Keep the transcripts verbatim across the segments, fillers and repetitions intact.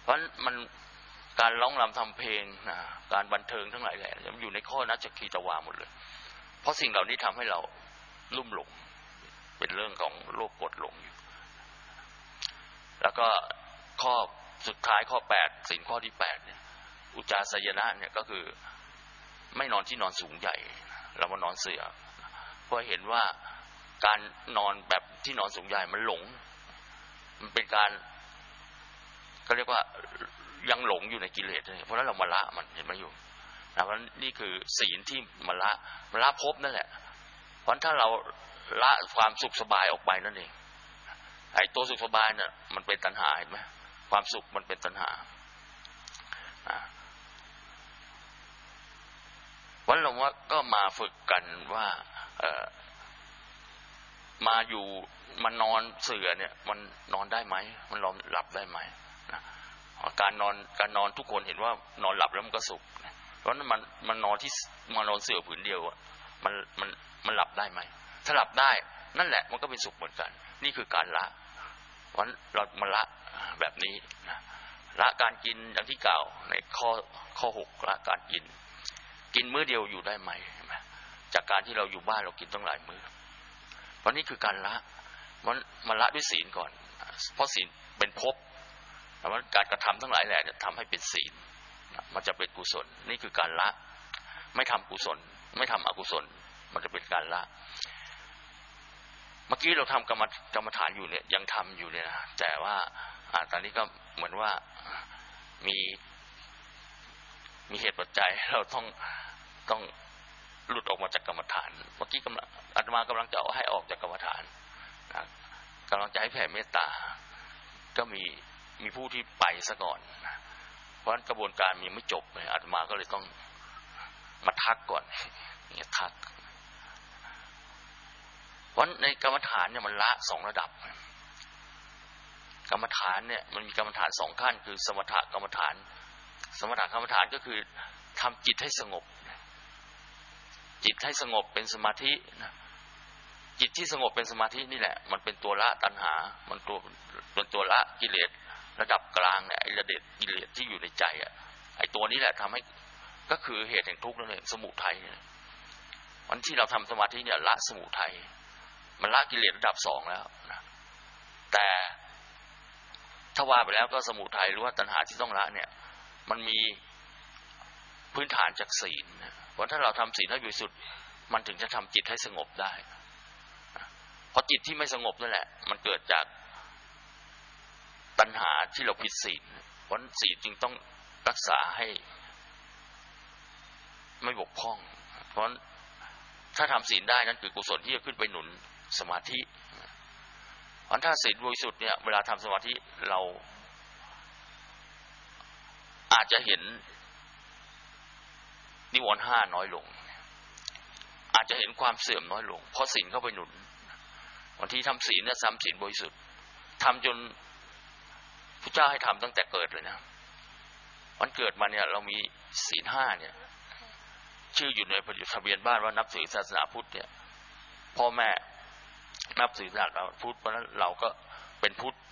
เพราะมันการร้องรำทำเพลงนะการบันเทิงทั้งหลายแหละมันอยู่ในข้อนัจจคีตวาหมดเลยเพราะสิ่งเหล่านี้ทำให้เราลุ่มหลงเป็นเรื่องของโลภโกรธหลงอยู่แล้วก็ข้อสุดท้ายข้อแปดศีลข้อที่แปดเนี่ยอุจจาสยนะเนี่ยก็คือไม่นอนที่นอนสูงใหญ่เรามานอนเสื่อเพราะเห็นว่าการนอนแบบที่นอนสูงใหญ่มันหลงมันเป็นการก็เรียกว่ายังหลงอยู่ในกิเลสเพราะฉะนั้นเรามาละมันเห็นไหมอยู่นะเพราะนี่คือศีลที่มาละมาละภพนั่นแหละเพราะถ้าเราละความสุขสบายออกไปนั่นเองไอ้ตัวสุขสบายเนี่ยมันเป็นตัณหาเห็นไหมความสุขมันเป็นตัณหาวันเราว่าก็มาฝึกกันว่าเอ่อมาอยู่มันนอนเสื่อเนี่ยมันนอนได้ไหมมันนอนหลับได้ไหมนะการนอนการนอนทุกคนเห็นว่านอนหลับแล้วมันก็สุขเพราะนั้นมันมันนอนที่มานอนเสื่อผืนเดียวอ่ะมันมันมันหลับได้ไหมถ้าหลับได้นั่นแหละมันก็เป็นสุขเหมือนกันนี่คือการละวันเรามาละแบบนี้นะละการกินอย่างที่กล่าวในข้อข้อหกละการกินกินมื้อเดียวอยู่ได้ไหมจากการที่เราอยู่บ้านเรากินต้องหลายมื้อวันนี้คือการละมันมาละด้วยศีลก่อนเพราะศีลเป็นภพแต่ว่าการกระทำทั้งหลายแหละจะทำให้เป็นศีลมันจะเป็นกุศลนี่คือการละไม่ทำกุศลไม่ทำอกุศลมันจะเป็นการละเมื่อกี้เราทำกรรมกรรมฐานอยู่เนี่ยยังทำอยู่เนี่ยนะแต่ว่าอ่าตอนนี้ก็เหมือนว่ามีมีเหตุปัจจัยเราต้องต้องหลุดออกมาจากกรรมฐานเมื่อกี้กำลังอาตมากำลังจะเอาให้ออกจากกรรมฐานนะกำลังจะให้แผ่เมตตาก็มีมีผู้ที่ไปซะก่อนนะเพราะกระบวนการมีไม่จบเลยอาตมาก็เลยต้องมาทักก่อนเนี่ยทักเพราะในกรรมฐานเนี่ยมันละสองระดับกรรมฐานเนี่ยมันมีกรรมฐานสองขั้นคือสมถกรรมฐานสมถกรรมฐานก็คือทำจิตให้สงบจิตให้สงบเป็นสมาธินะจิตที่สงบเป็นสมาธินี่แหละมันเป็นตัวละตัณหามันตัวเป็นตัวละกิเลสระดับกลางเนี่ยไอ้ระดับกิเลสที่อยู่ในใจอ่ะไอ้ตัวนี้แหละทำให้ก็คือเหตุแห่งทุกข์นั่นเองสมุทัยเนี่ยวันที่เราทำสมาธิเนี่ยละสมุทัยมันละกิเลสระดับสองแล้วนะแต่ถ้าว่าไปแล้วก็สมุทัยหรือว่าตัณหาที่ต้องละเนี่ยมันมีพื้นฐานจากศีลเพราะถ้าเราทำศีลให้บริสุทธิ์มันถึงจะทำจิตให้สงบได้เพราะจิตที่ไม่สงบนั่นแหละมันเกิดจากตัณหาที่เราผิดศีลเพราะศีลจึงต้องรักษาให้ไม่บกพร่องเพราะถ้าทำศีลได้นั่นคือกุศลที่จะขึ้นไปหนุนสมาธิเพราะถ้าศีลบริสุทธิ์เนี่ยเวลาทำสมาธิเราอาจจะเห็นนิวรณ์ห้าน้อยลงอาจจะเห็นความเสื่อมน้อยลงเพราะศีลเข้าไปหนุนบางทีทำศีลเนี่ยทำศีลบริสุทธิ์ทำจนพระเจ้าให้ทำตั้งแต่เกิดเลยนะวันเกิดมาเนี่ยเรามีศีลห้าเนี่ยชื่ออยู่ในทะเบียนบ้านว่านับถือศาสนาพุทธเนี่ยพ่อแม่นับถือศาสนาพุทธเพราะฉะนั้นเราก็เป็นพุทธ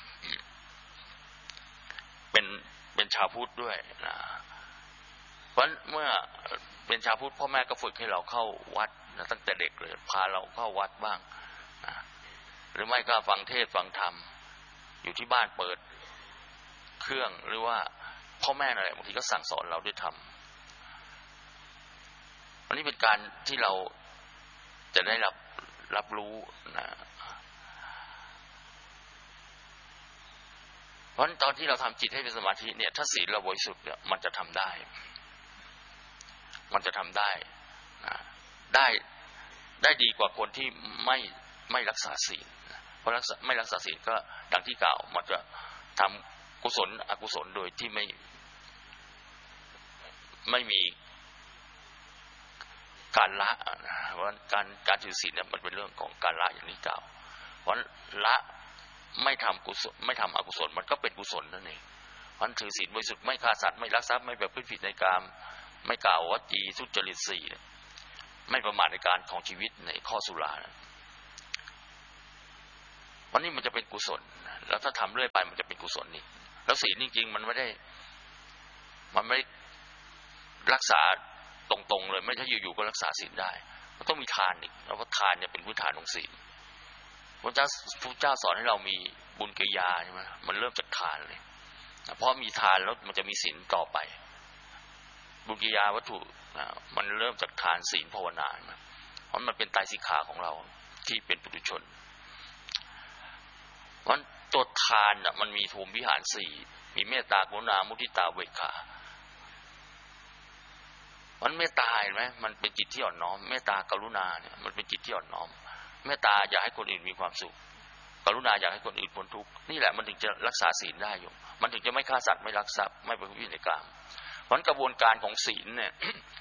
เป็นเป็นชาวพุทธด้วยนะเพราะเมื่อเป็นชาวพุทธพ่อแม่ก็ฝึกให้เราเข้าวัดนะตั้งแต่เด็กเลยพาเราเข้าวัดบ้างนะหรือไม่ก็ฟังเทศน์ฟังธรรมอยู่ที่บ้านเปิดเครื่องหรือว่าพ่อแม่อะไรบางทีก็สั่งสอนเราด้วยธรรมอันนี้เป็นการที่เราจะได้รับรับรู้นะเพราะตอนที่เราทำจิตให้เป็นสมาธิเนี่ยถ้าศีลเราบริสุทธิ์เนี่ยมันจะทำได้มันจะทำได้นะได้ได้ดีกว่าคนที่ไม่ไม่รักษาศีลเพราะรักษาไม่รักษาศีลก็ดังที่กล่าวมันจะทำกุศลอกุศลโดยที่ไม่ไม่มีการละนะเพราะการการถือศีลเนี่ยมันเป็นเรื่องของการละอย่างนี้กล่าวเพราะละไม่ทำกุศลไม่ทำอกุศลมันก็เป็นกุศลนั่นเองเพราะถือศีลบริสุทธิ์ไม่ฆ่าสัตว์ไม่ลักทรัพย์ไม่แบบผิดในกามไม่กล่าววจีทุจริตสี่ไม่ประมาทในการของชีวิตในข้อสุรานะวันนี้มันจะเป็นกุศลแล้วถ้าทำเรื่อยไปมันจะเป็นกุศลนี่แล้วศีลจริงๆมันไม่ได้มันไม่รักษาตรงๆเลยไม่ใช่อยู่ๆก็รักษาศีลได้มันต้องมีทานอีกแล้วก็ทานเนี่ยเป็นพื้นฐานของศีลพระเจ้าพระเจ้าสอนให้เรามีบุญกิริยาใช่ไหมมันเริ่มจากทานเลยเพราะมีทานแล้วมันจะมีศีลต่อไปบุญกิริยาวัตถุมันเริ่มจากทานศีลภาวนาเพราะมันเป็นไตรสิกขาของเราที่เป็นปุถุชนมันตัวทานน่ะมันมีภูมิวิหารสี่มีเมตตากรุณามุทิตาเวกขามันเมตตาเห็นไหมมันเป็นจิตที่อ่อนน้อมเมตตากรุณาเนี่ยมันเป็นจิตที่อ่อนน้อมเมตตาอยากให้คนอื่นมีความสุขกรุณาอยากให้คนอื่นพ้นทุกข์นี่แหละมันถึงจะรักษาศีลได้อยู่มันถึงจะไม่ฆ่าสัตว์ไม่ลักทรัพย์ไม่ประพฤติผิดในกามเพราะกระบวนการของศีลเนี่ย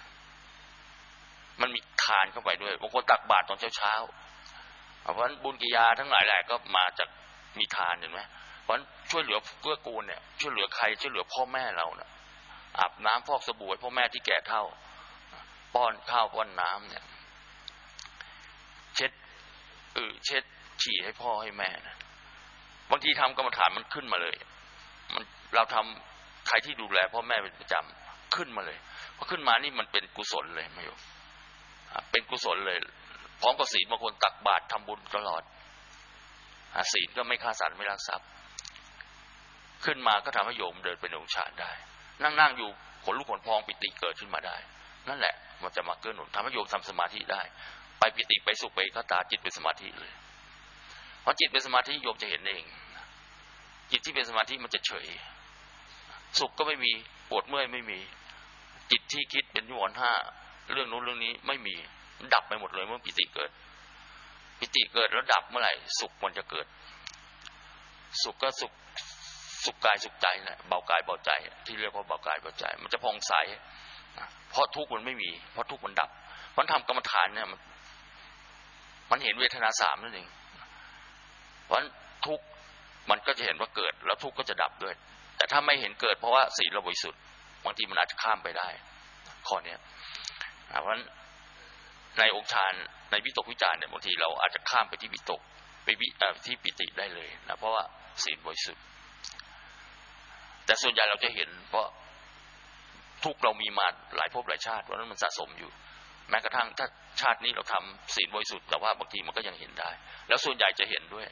มันมีทานเข้าไปด้วยบางคนตักบาตรตอนเช้าๆเพราะฉะนั้นบุญกิริยาทั้งหลายแหละก็มาจากมีทานเห็นไหมเพราะฉะนั้นช่วยเหลือเกื้อกูลเนี่ยช่วยเหลือใครช่วยเหลือพ่อแม่เราเนี่ยอาบน้ำฟอกสบู่ให้พ่อแม่ที่แก่เฒ่าป้อนข้าวป้อนน้ำเนี่ยเช็ดเออเช็ดฉี่ให้พ่อให้แม่นะบางทีทำกรรมฐานมันขึ้นมาเลยมันเราทำใครที่ดูแลพ่อแม่เป็นประจำขึ้นมาเลยพอขึ้นมานี่มันเป็นกุศลเลยไม่หรอกเป็นกุศลเลยพร้อมกับศีลบางคนตักบาตรทำบุญตลอดศีลก็ไม่ฆ่าสัตว์ไม่ลักทรัพย์ขึ้นมาก็ทำให้โยมเดินเป็นองค์ฌานได้นั่งๆอยู่ขนลุกขนพองปิติเกิดขึ้นมาได้นั่นแหละมันจะมาเกื้อหนุนทำให้โยมทำสมาธิได้ไปปิติไปสุขไปคตาจิตเป็นสมาธิเลยเพราะจิตเป็นสมาธิโยมจะเห็นเองจิตที่เป็นสมาธิมันจะเฉยสุขก็ไม่มีปวดเมื่อยไม่มีจิตที่คิดเป็นนิวรณ์ห้าเรื่องนู้นเรื่องนี้ไม่มีมันดับไปหมดเลยเมื่อปิติเกิดปิติเกิดแล้วดับเมื่อไหร่สุขมันจะเกิดสุขก็สุขสุขกายสุขใจแหละเบากายเบาใจที่เรียกว่าเบากายเบาใจมันจะผ่องใสเพราะทุกข์มันไม่มีเพราะทุกข์มันดับเพราะทำกรรมฐานเนี่ยมันมันเห็นเวทนาสามนั่นเองเพราะทุกข์มันก็จะเห็นว่าเกิดแล้วทุกข์ก็จะดับด้วยแต่ถ้าไม่เห็นเกิดเพราะว่าศีลเราบริสุทธิ์บางทีมันอาจจะข้ามไปได้ข้อนี้เพราะฉะนั้นในองค์ฌานในวิตกวิจารเนี่ยบางทีเราอาจจะข้ามไปที่วิตกไปวิที่ปิติได้เลยนะเพราะว่าศีลบริสุทธิ์แต่ส่วนใหญ่เราจะเห็นเพราะทุกเรามีมาหลายภพหลายชาติเพราะนั้นมันสะสมอยู่แม้กระทั่งถ้าชาตินี้เราทำศีลบริสุทธิ์แต่ว่าบางทีมันก็ยังเห็นได้แล้วส่วนใหญ่จะเห็นด้วย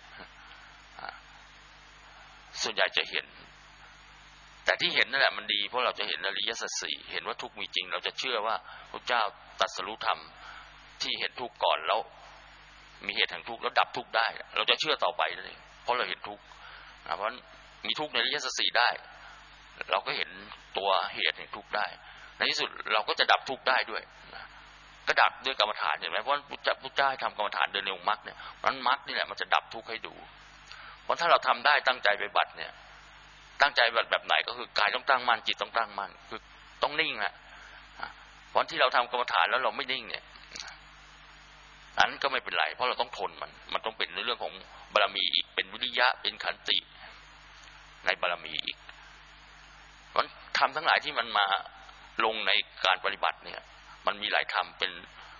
ส่วนใหญ่จะเห็นแต่ที่เห็นนั่นแหละมันดีเพราะเราจะเห็นอริยสัจสี่เห็นว่าทุกข์มีจริงเราจะเชื่อว่าพระเจ้าตรัสรู้ธรรมที่เห็นทุกข์ก่อนแล้วมีเหตุแห่งทุกข์แล้วดับทุกข์ได้เราจะเชื่อต่อไปนั่นเองเพราะเราเห็นทุกข์เพราะมีทุกข์ในอริยสัจสี่ได้เราก็เห็นตัวเหตุแห่งทุกข์ได้ในที่สุดเราก็จะดับทุกข์ได้ด้วยก็ดับด้วยกรรมฐานเห็นไหมเพราะพุทธพุทธเจ้าให้ทำกรรมฐานเดินในองค์มรรคเนี่ยนั้นมรรคนี่แหละมันจะดับทุกข์ให้ดูเพราะถ้าเราทำได้ตั้งใจไปบัตรเนี่ยตั้งใจแบบแบบไหนก็คือกายต้องตั้งมั่นจิตต้องตั้งมั่นคือต้องนิ่งแหละวันที่เราทำกรรมฐานแล้วเราไม่นิ่งเนี่ยอันก็ไม่เป็นไรเพราะเราต้องทนมันมันต้องเป็นในเรื่องของบารมีอีกเป็นวิริยะเป็นขันติในบารมีอีกมันทำทั้งหลายที่มันมาลงในการปฏิบัติเนี่ยมันมีหลายธรรมเป็น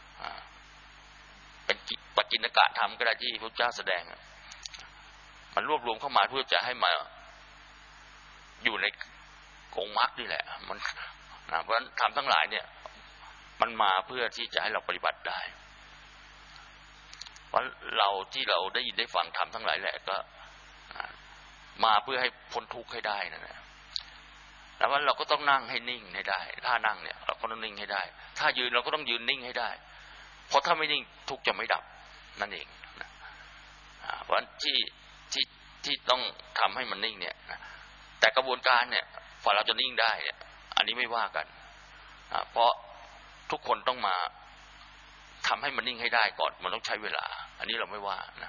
เป็นปกิณกะธรรมก็ได้ที่พระเจ้าแสดงมันรวบรวมเข้ามาเพื่อจะให้มาอยู่ในองค์มรรคนี่แหละมันนะเพราะฉะนั้นธรรมทั้งหลายเนี่ยมันมาเพื่อที่จะให้เราปฏิบัติได้เพราะเราที่เราได้ยินได้ฟังธรรมทั้งหลายแหละก็มาเพื่อให้พ้นทุกข์ให้ได้นั่นแหละแล้วว่าเราก็ต้องนั่งให้นิ่งให้ได้ถ้านั่งเนี่ยเราก็ต้องนิ่งให้ได้ถ้ายืนเราก็ต้องยืนนิ่งให้ได้เพราะถ้าไม่นิ่งทุกข์จะไม่ดับนั่นเองนะเพราะที่ที่ที่ต้องทำให้มันนิ่งเนี่ยแต่กระบวนการเนี่ยพอเราจะนิ่งได้เนี่ยอันนี้ไม่ว่ากันเพราะทุกคนต้องมาทำให้มันนิ่งให้ได้ก่อนมันต้องใช้เวลาอันนี้เราไม่ว่านะ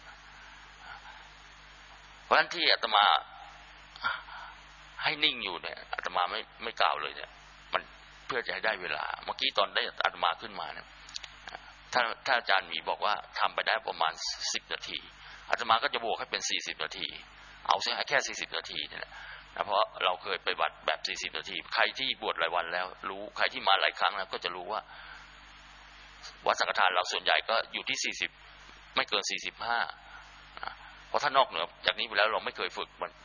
เพราะฉะนั้นที่อาตมาให้นิ่งอยู่เนี่ยอาตมาไม่ไม่กล่าวเลยเนี่ยมันเพื่อจะให้ได้เวลาเมื่อกี้ตอนได้อาตมาขึ้นมาเนี่ยถ้าถ้าอาจารย์หมีบอกว่าทำไปได้ประมาณสิบนาทีอาตมาก็จะบวกให้เป็นสี่สิบนาทีเอาแค่สี่สิบนาทีเนี่ยนะเพราะเราเคยไปบัตรแบบสี่สิบนาทีใครที่บวชหลายวันแล้วรู้ใครที่มาหลายครั้งแล้วก็จะรู้ว่าวัดสังฆทานเราส่วนใหญ่ก็อยู่ที่สี่สิบไม่เกินสี่สิบห้าเพราะถ้านอกเหนือจากนี้ไปแล้วเราไม่เคยฝึกมัน